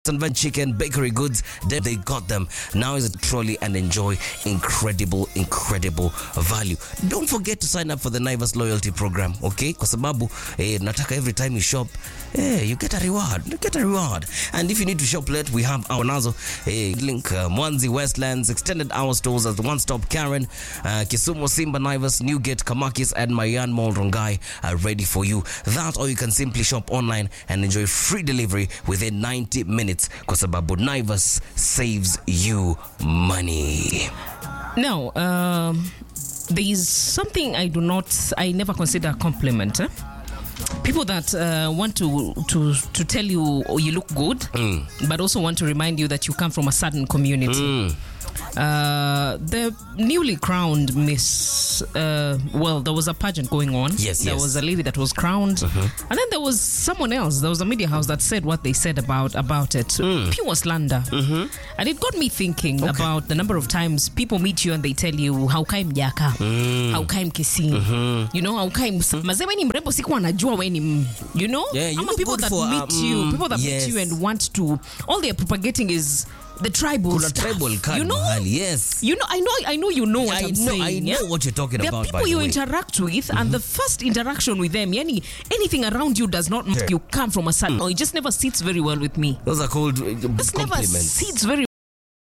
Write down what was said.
and veg chicken, bakery goods. They got them. Now is a trolley and enjoy incredible value. Don't forget to sign up for the Naivas loyalty program, okay? Kwa sababu nataka every time you shop, you get a reward. And if you need to shop late, we have our nazo link Mwanzi Westlands extended hour stores as the one-stop Karen, Kisumu, Simba, Naivas, Newgate, Kamakis, and Marian Mall Rongai are ready for you. That, or you can simply shop online and enjoy free delivery within 90 minutes. Kwa sababu Naivas saves you money. Now, there is something I never consider a compliment. People that want to tell you you look good, but also want to remind you that you come from a certain community. The newly crowned Miss, there was a pageant going on. There was a lady that was crowned, and then there was someone else. There was a media house that said what they said about it. Pure slander. And it got me thinking about the number of times people meet you and they tell you how kaim jaka, how kaim kisi, you know, how kaim mazeme ni mrembo sikuwa najua we ni, you know, people that meet you and want to, all they are propagating is the tribal stuff. You know? Yes. You know, I know you know what I'm saying. I know what you're talking about. There are people you interact with, and the first interaction with them, anything around you does not you come from a certain, or it just never sits very well with me. Those are called compliments. Never sits very